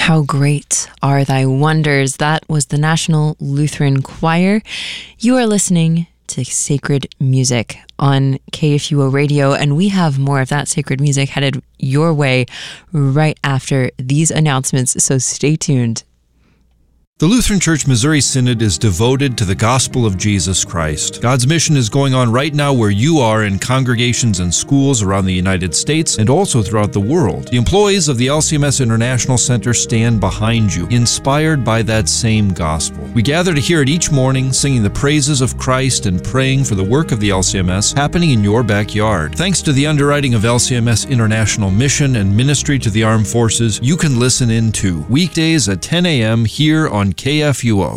How great are thy wonders. That was the National Lutheran Choir. You are listening to Sacred Music on KFUO Radio, and we have more of that sacred music headed your way right after these announcements, so stay tuned. The Lutheran Church Missouri Synod is devoted to the gospel of Jesus Christ. God's mission is going on right now where you are in congregations and schools around the United States and also throughout the world. The employees of the LCMS International Center stand behind you, inspired by that same gospel. We gather to hear it each morning, singing the praises of Christ and praying for the work of the LCMS happening in your backyard. Thanks to the underwriting of LCMS International Mission and Ministry to the Armed Forces, you can listen in too, weekdays at 10 a.m. here on KFUO.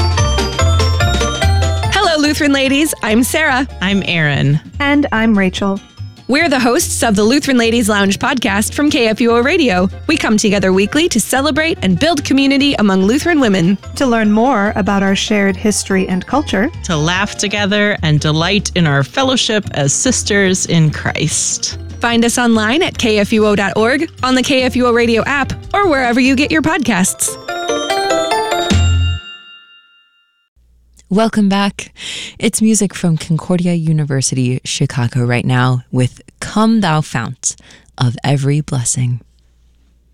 Hello, Lutheran ladies. I'm Sarah. I'm Erin. And I'm Rachel. We're the hosts of the Lutheran Ladies Lounge podcast from KFUO Radio. We come together weekly to celebrate and build community among Lutheran women. To learn more about our shared history and culture. To laugh together and delight in our fellowship as sisters in Christ. Find us online at kfuo.org, on the KFUO Radio app, or wherever you get your podcasts. Welcome back. It's music from Concordia University, Chicago right now with Come Thou Fount of Every Blessing.